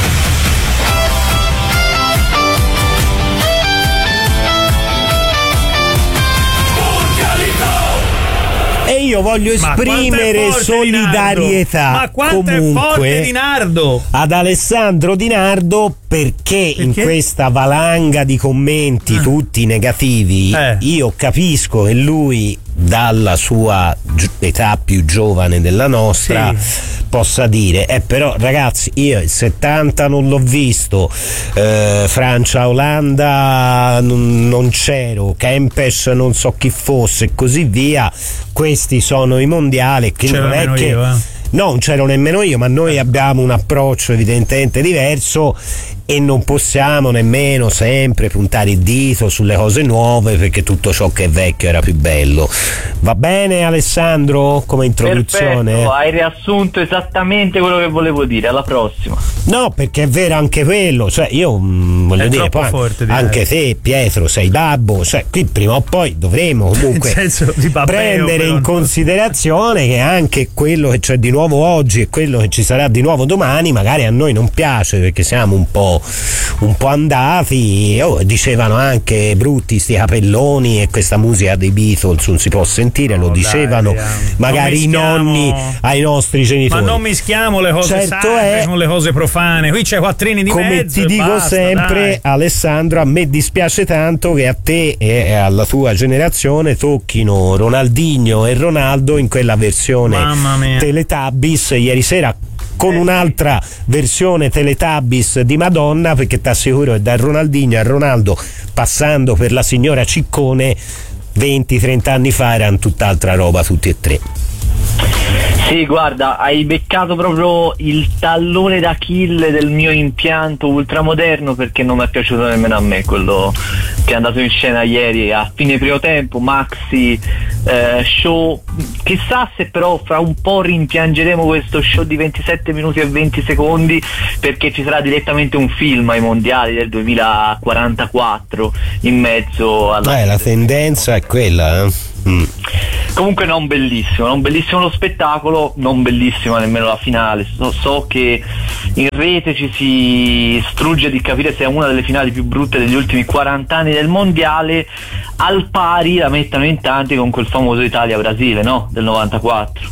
E io voglio esprimere solidarietà ma quanto è forte Di Nardo ad Alessandro Di Nardo, perché in questa valanga di commenti tutti negativi io capisco che lui, dalla sua età più giovane della nostra, possa dire però ragazzi, io il 70 non l'ho visto, Francia-Olanda non c'ero, Kempes non so chi fosse e così via, questi sono i mondiali, che non è che no, non c'ero nemmeno io, ma noi abbiamo un approccio evidentemente diverso e non possiamo nemmeno sempre puntare il dito sulle cose nuove, perché tutto ciò che è vecchio era più bello. Va bene Alessandro come introduzione? Perfetto, hai riassunto esattamente quello che volevo dire. Alla prossima. No, perché è vero anche quello, cioè io voglio dire, poi anche te Pietro sei babbo, cioè qui prima o poi dovremo comunque prendere in considerazione che anche quello che c'è di nuovo oggi e quello che ci sarà di nuovo domani magari a noi non piace, perché siamo un po' andati, dicevano anche brutti sti capelloni e questa musica dei Beatles non si può sentire, lo dicevano magari i nonni ai nostri genitori. Ma non mischiamo le cose sacre con le cose profane, qui c'è quattrini di come mezzo, ti dico basta, sempre, dai. Alessandro, a me dispiace tanto che a te e alla tua generazione tocchino Ronaldinho e Ronaldo in quella versione Teletubbies ieri sera, con un'altra versione Teletubbies di Madonna, perché ti assicuro che da Ronaldinho a Ronaldo, passando per la signora Ciccone, 20-30 anni fa erano tutt'altra roba tutti e tre. Sì, guarda, hai beccato proprio il tallone d'Achille del mio impianto ultramoderno, perché non mi è piaciuto nemmeno a me quello che è andato in scena ieri a fine primo tempo, maxi show. Chissà se però fra un po' rimpiangeremo questo show di 27 minuti e 20 secondi, perché ci sarà direttamente un film ai mondiali del 2044 in mezzo alla... la tendenza è quella, Comunque non bellissimo lo spettacolo, non bellissima nemmeno la finale. So che in rete ci si strugge di capire se è una delle finali più brutte degli ultimi 40 anni del mondiale, al pari la mettono in tanti con quel famoso Italia-Brasile, no? Del 94.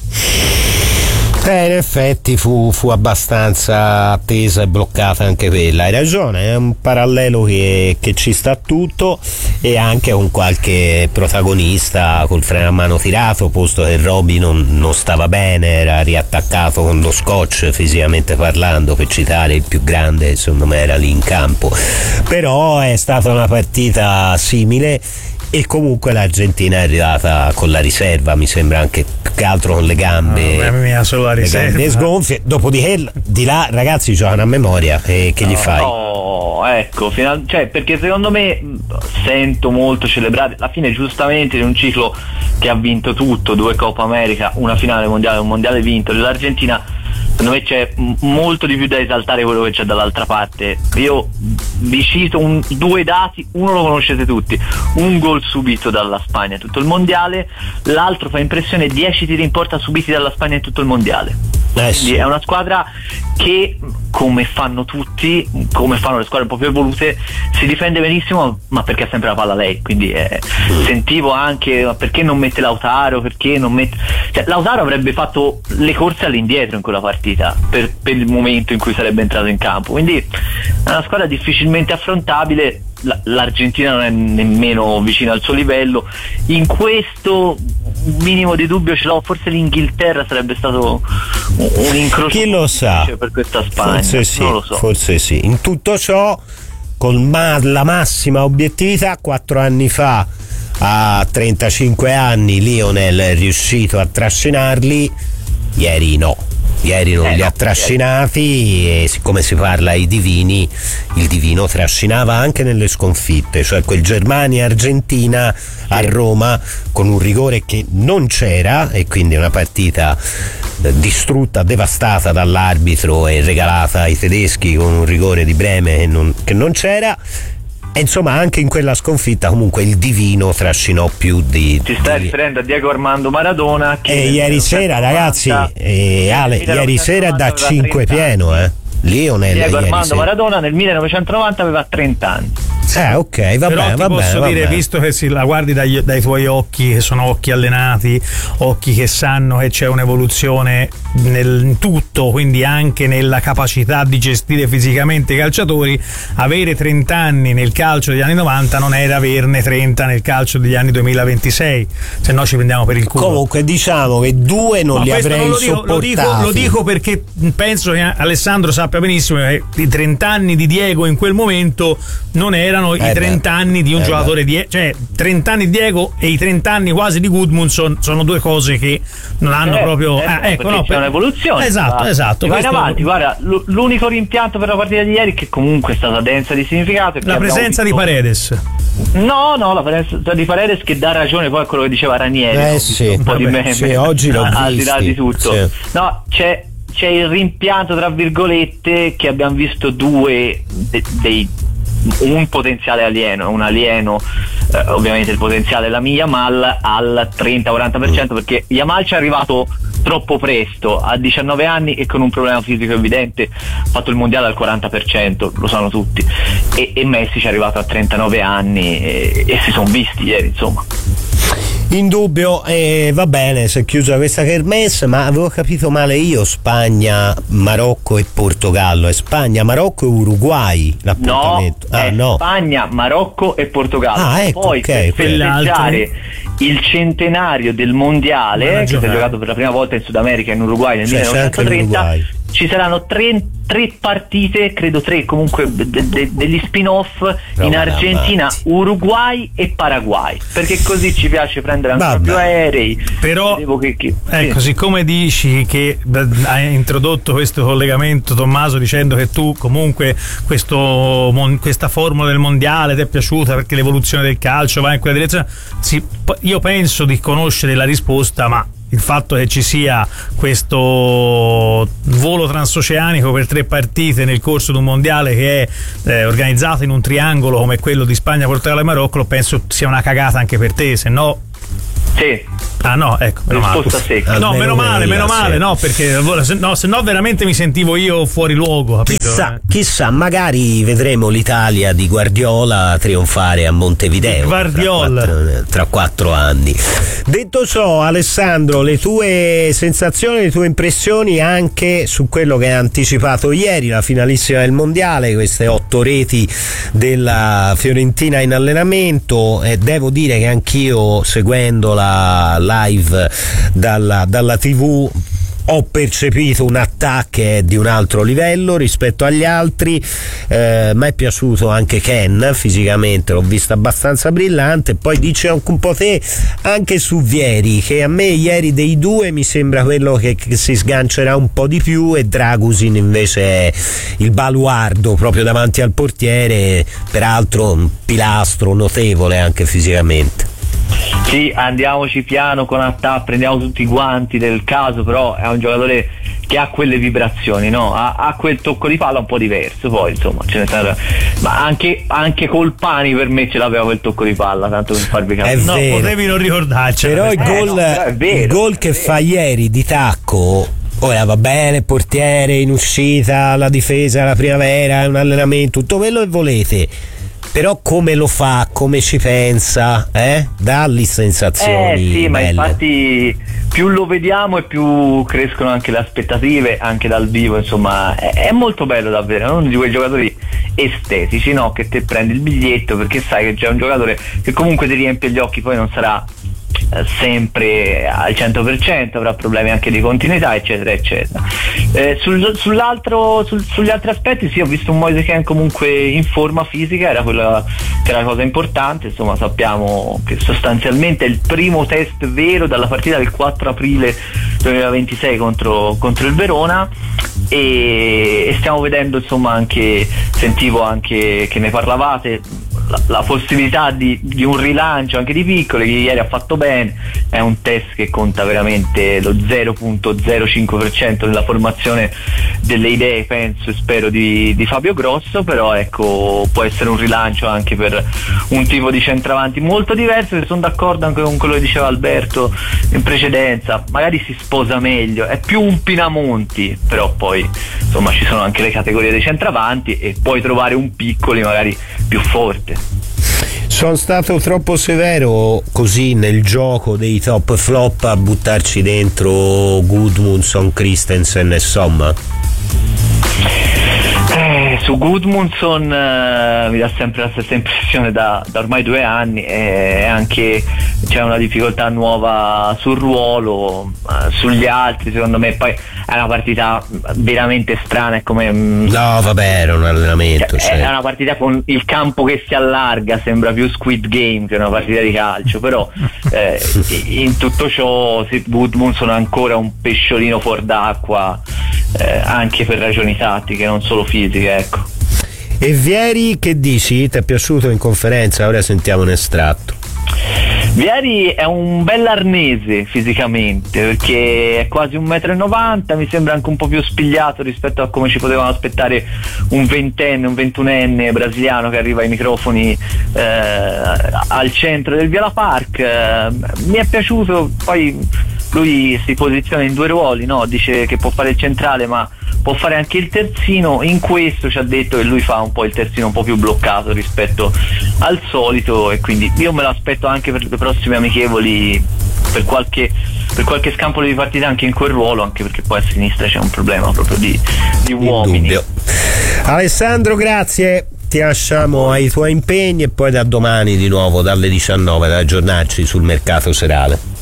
In effetti fu abbastanza attesa e bloccata anche quella. Hai ragione, è un parallelo che ci sta tutto, e anche con qualche protagonista col freno a mano tirato, posto che Roby non stava bene, era riattaccato con lo scotch fisicamente parlando, per citare il più grande, secondo me era lì in campo. Però è stata una partita simile, e comunque l'Argentina è arrivata con la riserva, mi sembra, anche più che altro con le gambe, solo la riserva, le gambe sgonfie. Dopodiché di là ragazzi giocano a memoria, e che gli fai? Ecco, perché secondo me sento molto celebrare la fine giustamente di un ciclo che ha vinto tutto, 2 Coppa America, una finale mondiale, un mondiale vinto dell'Argentina. Secondo me c'è molto di più da esaltare quello che c'è dall'altra parte. Io vi cito 2 dati, uno lo conoscete tutti: un gol subito dalla Spagna in tutto il mondiale, l'altro fa impressione 10 tiri in porta subiti dalla Spagna in tutto il mondiale. Quindi è una squadra che, come fanno tutti, come fanno le squadre un po' più evolute, si difende benissimo, ma perché ha sempre la palla lei. Quindi sentivo anche: ma perché non mette Lautaro, perché non mette... Lautaro avrebbe fatto le corse all'indietro in quella partita per il momento in cui sarebbe entrato in campo. Quindi è una squadra difficilmente affrontabile. L'Argentina non è nemmeno vicina al suo livello. In questo minimo di dubbio ce l'ho, forse l'Inghilterra sarebbe stato un incrocio, chi lo sa, per questa Spagna. Non lo so. Forse sì. In tutto ciò, con la massima obiettività, 4 anni fa, a 35 anni, Lionel è riuscito a trascinarli, ieri no. Ieri non li ha trascinati, e siccome si parla ai divini, il divino trascinava anche nelle sconfitte, cioè quel Germania-Argentina a Roma con un rigore che non c'era, e quindi una partita distrutta, devastata dall'arbitro e regalata ai tedeschi con un rigore di Breme che non c'era. E insomma, anche in quella sconfitta comunque il divino trascinò più di... Ti stai riferendo a Diego Armando Maradona, che ieri sera, ragazzi, Ale, ieri sera da 5 pieno, Lionel. Diego Armando Maradona nel 1990 aveva 30 anni. Ok, va bene, va bene. Posso dire, visto che la guardi dai tuoi occhi, che sono occhi allenati, occhi che sanno che c'è un'evoluzione nel tutto, quindi anche nella capacità di gestire fisicamente i calciatori, avere 30 anni nel calcio degli anni 90 non era averne 30 nel calcio degli anni 2026, se no ci prendiamo per il culo. Comunque diciamo che 2 non li avrei sopportati. Lo dico perché penso che Alessandro sappia benissimo che i 30 anni di Diego in quel momento non erano i 30 anni di un giocatore cioè 30 anni di Diego e i 30 anni quasi di Gudmundsson sono 2 cose che non hanno proprio ecco, no, c'è un'evoluzione. Esatto. Vai avanti, guarda, l'unico rimpianto per la partita di ieri, che comunque è stata densa di significato, la presenza di Paredes. No, la presenza di Paredes, che dà ragione poi a quello che diceva Ranieri, un po' di meme, sì, oggi l'ho al di là di tutto. Sì. No, c'è il rimpianto tra virgolette, che abbiamo visto 2 un potenziale alieno, un alieno, ovviamente il potenziale della Yamal al 30-40%, perché Yamal ci è arrivato troppo presto, a 19 anni e con un problema fisico evidente, ha fatto il mondiale al 40%, lo sanno tutti, e Messi ci è arrivato a 39 anni e si sono visti ieri, insomma. Indubbio, va bene, si è chiusa questa kermesse, ma avevo capito male io: Spagna, Marocco e Portogallo. È Spagna, Marocco e Uruguay l'appuntamento? No, Spagna, Marocco e Portogallo. Ecco, poi per festeggiare il centenario del mondiale, che si è giocato per la prima volta in Sud America, in Uruguay nel 1930, ci saranno tre partite, credo 3 comunque degli spin-off in Argentina, Uruguay e Paraguay, perché così ci piace prendere ancora più aerei. Però ecco, siccome dici che hai introdotto questo collegamento, Tommaso, dicendo che tu comunque questa formula del mondiale ti è piaciuta perché l'evoluzione del calcio va in quella direzione, io penso di conoscere la risposta, ma il fatto che ci sia questo volo transoceanico per 3 partite nel corso di un mondiale che è organizzato in un triangolo come quello di Spagna, Portogallo e Marocco, penso sia una cagata anche per te, se no. Sì. Ah no, ecco, risposta secca. No, meno male, no, perché se no veramente mi sentivo io fuori luogo, capito? Chissà, magari vedremo l'Italia di Guardiola trionfare a Montevideo tra 4 anni. Detto ciò, Alessandro, le tue sensazioni, le tue impressioni anche su quello che ha anticipato ieri, la finalissima del mondiale, queste 8 reti della Fiorentina in allenamento. Devo dire che anch'io, seguendo la live dalla TV, ho percepito un attacco di un altro livello rispetto agli altri. Mi è piaciuto anche Ken fisicamente, l'ho visto abbastanza brillante. Poi dice un po' te anche su Vieri, che a me ieri dei due mi sembra quello che si sgancerà un po' di più, e Dragusin invece è il baluardo proprio davanti al portiere, peraltro un pilastro notevole anche fisicamente. Sì, andiamoci piano con Attà, prendiamo tutti i guanti del caso, però è un giocatore che ha quelle vibrazioni, no? Ha quel tocco di palla un po' diverso, poi insomma ce ne sarà, ma anche Colpani per me ce l'aveva quel tocco di palla, tanto per farvi capire. No, potevi non ricordarci. Però il gol che fa ieri di tacco, ora va bene, portiere in uscita, la difesa, la primavera, un allenamento, tutto quello che volete, però come lo fa, come ci pensa, dà sensazioni sì, belle. Ma infatti più lo vediamo e più crescono anche le aspettative, anche dal vivo, insomma è molto bello davvero, è uno di quei giocatori estetici, no? Che te prendi il biglietto perché sai che c'è un giocatore che comunque ti riempie gli occhi, poi non sarà sempre al 100%, avrà problemi anche di continuità, eccetera eccetera. Sugli altri aspetti sì, ho visto un Moise Kean comunque in forma fisica, era quella che era la cosa importante. Insomma, sappiamo che sostanzialmente è il primo test vero dalla partita del 4 aprile 2026 contro il Verona, e stiamo vedendo, insomma, anche sentivo anche che ne parlavate, la possibilità di un rilancio anche di Piccoli, che ieri ha fatto bene. È un test che conta veramente lo 0.05% nella formazione delle idee, penso e spero, di Fabio Grosso, però ecco, può essere un rilancio anche per un tipo di centravanti molto diverso. Sono d'accordo anche con quello che diceva Alberto in precedenza, magari si sposa meglio, è più un Pinamonti, però poi insomma ci sono anche le categorie dei centravanti e puoi trovare un Piccoli magari più forte. Sono stato troppo severo così nel gioco dei top flop a buttarci dentro Gudmundsson, Christensen e Somma? Su Gudmundsson mi dà sempre la stessa impressione da ormai 2 anni, e anche c'è una difficoltà nuova sul ruolo, sugli altri secondo me. Poi è una partita veramente strana, è come no vabbè, era un allenamento, è una partita con il campo che si allarga, sembra più Squid Game che una partita di calcio, però in tutto ciò Gudmundsson è ancora un pesciolino fuor d'acqua, anche per ragioni tattiche, non solo fisiche, ecco. E Vieri, che dici? Ti è piaciuto in conferenza? Ora sentiamo un estratto. Vieri è un bell'arnese fisicamente, perché è quasi 1,90 m, mi sembra anche un po' più spigliato rispetto a come ci potevano aspettare un 20enne, un 21enne brasiliano che arriva ai microfoni al centro del Viola Park. Mi è piaciuto, poi lui si posiziona in 2 ruoli, no? Dice che può fare il centrale ma può fare anche il terzino. In questo ci ha detto che lui fa un po' il terzino un po' più bloccato rispetto al solito, e quindi io me lo aspetto anche per le prossime amichevoli, per qualche scampolo di partita anche in quel ruolo, anche perché poi a sinistra c'è un problema proprio di uomini. Alessandro, grazie, ti lasciamo ai tuoi impegni e poi da domani di nuovo dalle 19 ad aggiornarci sul mercato serale.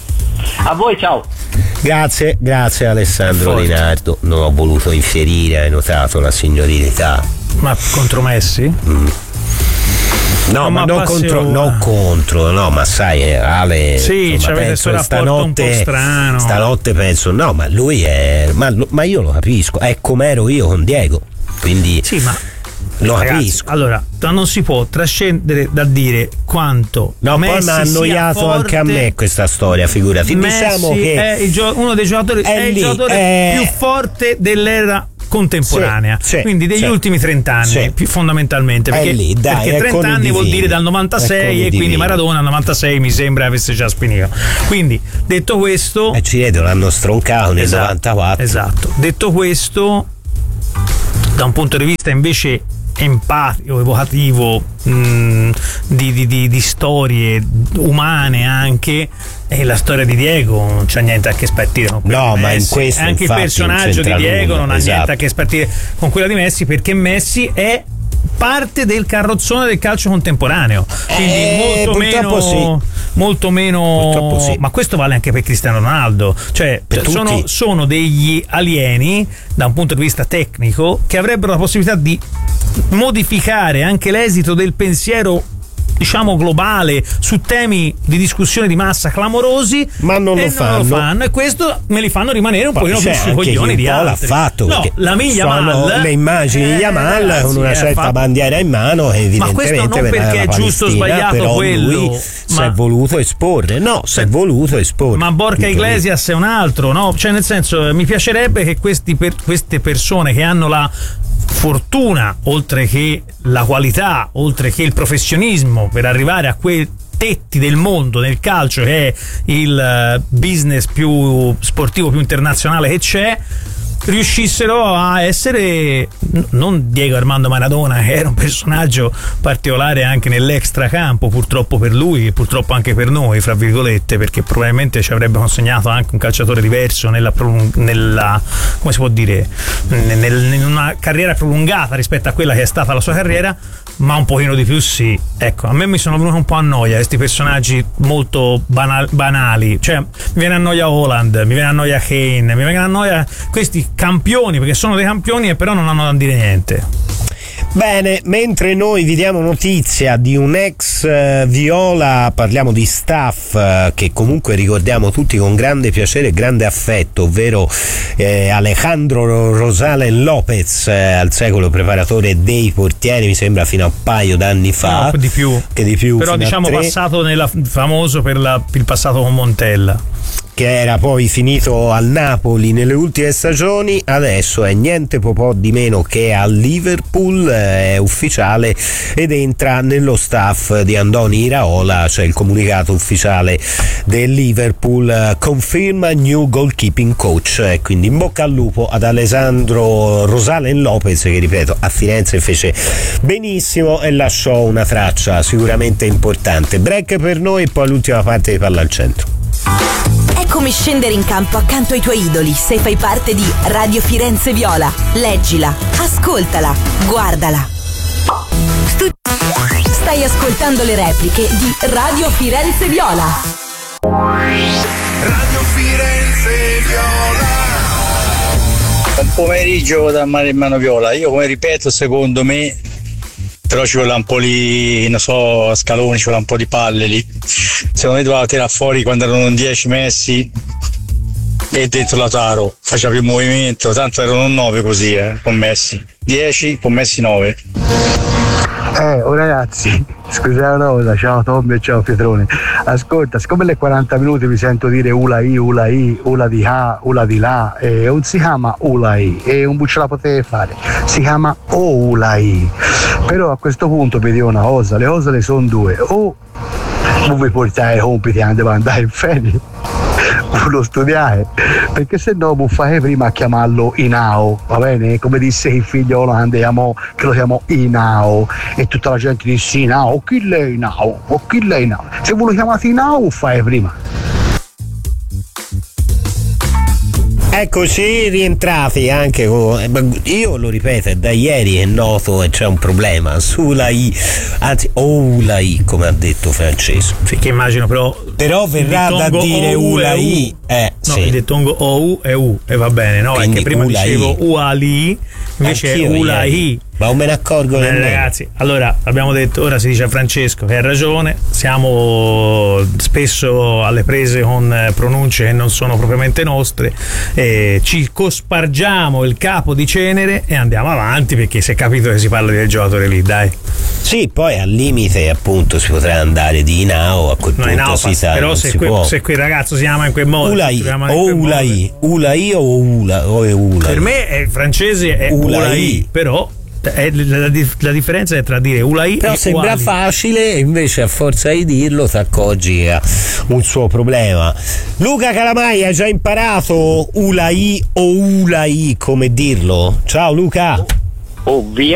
A voi, ciao. Grazie Alessandro Linardo. Non ho voluto infierire, hai notato la signorilità. Ma contro Messi? No, ma non contro, no, ma sai, Ale. Sì, insomma, c'avete questo rapporto un po' strano. Stanotte penso, no, ma lui è. Ma io lo capisco, è come ero io con Diego. Quindi. Sì, ma. Lo ragazzi, capisco. Allora, non si può trascendere da dire quanto. No, Messi poi mi ha annoiato forte, anche a me questa storia, figurati. Messi diciamo che è uno dei giocatori, è il giocatore più forte dell'era contemporanea, quindi degli ultimi 30 anni più fondamentalmente, perché, perché 30 anni vuol dire dal 96 e quindi Maradona al 96 mi sembra avesse già finito. Quindi detto questo, ci vedo, l'hanno stroncato nel 94. Esatto. Detto questo, da un punto di vista invece empatico, evocativo, di storie umane anche, e la storia di Diego non c'ha niente a che spartire con quella di Messi. Ma in questo anche il personaggio di Diego non ha niente a che spartire con quella di Messi, perché Messi è parte del carrozzone del calcio contemporaneo, quindi molto meno ma questo vale anche per Cristiano Ronaldo, cioè sono degli alieni da un punto di vista tecnico che avrebbero la possibilità di modificare anche l'esito del pensiero, diciamo, globale su temi di discussione di massa clamorosi, ma non lo fanno, e questo me li fanno rimanere un pochino più sui coglioni di altri. L'ha fatto, no, la Yamal, le immagini di Yamal con una certa bandiera in mano, evidentemente, ma questo non perché è giusto o sbagliato quello, lui si è voluto esporre, ma Borja Iglesias è un altro, no? Cioè, nel senso, mi piacerebbe che queste persone che hanno la fortuna, oltre che la qualità, oltre che il professionismo per arrivare a quei tetti del mondo del calcio, che è il business più sportivo, più internazionale che c'è, riuscissero a essere non Diego Armando Maradona, che era un personaggio particolare anche nell'extracampo, purtroppo per lui e purtroppo anche per noi, fra virgolette, perché probabilmente ci avrebbe consegnato anche un calciatore diverso nella come si può dire, in una carriera prolungata rispetto a quella che è stata la sua carriera, ma un pochino di più sì. Ecco, a me mi sono venuti un po' a noia questi personaggi molto banali, cioè mi viene a noia Haaland, mi viene a noia Kane, mi vengono a noia questi campioni, perché sono dei campioni e però non hanno da dire niente. Bene, mentre noi vi diamo notizia di un ex Viola, parliamo di staff che comunque ricordiamo tutti con grande piacere e grande affetto, ovvero Alejandro Rosales Lopez, al secolo preparatore dei portieri, mi sembra fino a un paio d'anni fa. No, di più. Però diciamo passato famoso per il passato con Montella, che era poi finito al Napoli nelle ultime stagioni. Adesso è niente po' di meno che al Liverpool, è ufficiale, ed entra nello staff di Andoni Iraola. C'è il comunicato ufficiale del Liverpool, conferma new goalkeeping coach, e quindi in bocca al lupo ad Alessandro Rosales Lopez, che ripeto a Firenze fece benissimo e lasciò una traccia sicuramente importante. Break per noi e poi l'ultima parte di Palla al Centro. È come scendere in campo accanto ai tuoi idoli se fai parte di Radio Firenze Viola. Leggila, ascoltala, guardala. Stai ascoltando le repliche di Radio Firenze Viola. Radio Firenze Viola. Un pomeriggio da Mare in Mano Viola. Io, come ripeto, secondo me però ci vuole un po' lì, non so, a scaloni, ci vuole un po' di palle lì. Secondo me doveva tirare fuori quando erano 10 Messi e dentro Lautaro faceva più movimento, tanto erano 9 così, con Messi 10, con Messi 9. Ragazzi, scusate una cosa, ciao Tommy e ciao Pietrone. Ascolta, siccome le 40 minuti mi sento dire ulai, ula di là, ula di là, non si chiama ulai, e un buccio la potete fare, si chiama ulai. Però a questo punto vi dico una cosa, le cose le sono due: o vi portate i compiti e devo andare in ferie, lo studiare, perché se no fate prima a chiamarlo Inao, va bene? Come disse il figliolo andiamo, che lo chiamo Inao, e tutta la gente disse Inao, chi lei Inao, se voi lo chiamate Inao fate prima. Eccoci rientrati anche io lo ripeto, è da ieri è noto e c'è un problema sulla I, anzi la I, come ha detto Francesco. Sì, che immagino però Però verrà da dire Ulai. No, sì. il dittongo OU e U e va bene, no? Quindi perché prima Ulai. dicevo Uali, invece è Ulai. Ma non me ne accorgo nemmeno. Ragazzi, allora abbiamo detto, ora si dice a Francesco che ha ragione, siamo spesso alle prese con pronunce che non sono propriamente nostre, ci cospargiamo il capo di cenere e andiamo avanti, perché si è capito che si parla del giocatore lì, dai. Sì, poi al limite appunto si potrà andare di Inao, a quel punto si sa, però se quel ragazzo si chiama in quel modo, Ulai o Ula. Per me è francese, è Ulai, però la differenza è tra dire Ulai però e sembra Uali. facile, e invece a forza di dirlo ti accorgi che ha un suo problema. Luca Calamai, ha già imparato Ulai o Ulai come dirlo? Ciao Luca. Ovviamente